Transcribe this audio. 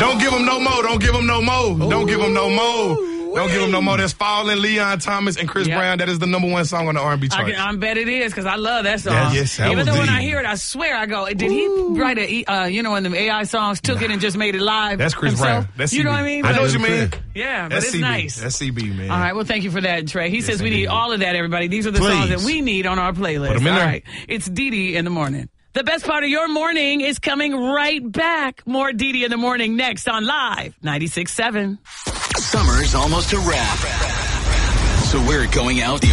Don't give them no more. Don't give them no more. Don't give them no more. Don't give them no more. That's Fallin', Leon Thomas, and Chris Brown. That is the #1 song on the R&B chart. I bet it is, because I love that song. Yes, even though when I hear it, I swear I go, did he write one of them AI songs, took it and just made it live? That's Chris himself? Brown. That's CB. You know what I mean? I know what you mean. Yeah, but that's it's CB. nice. That's CB, man. All right, well, thank you for that, Trey. He says we need all of that, everybody. These are the songs that we need on our playlist. Put them in there. All right, it's Dee in the morning. The best part of your morning is coming right back. More Dee in the morning next on Live 96.7. Summer's almost a wrap. So we're going out the